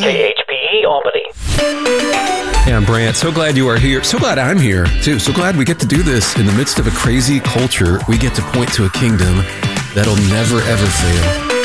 KHPE Albany. Hey, I'm Brant. So glad you are here. So glad I'm here, too. So glad we get to do this in the midst of a crazy culture. We get to point to a kingdom that'll never, ever fail.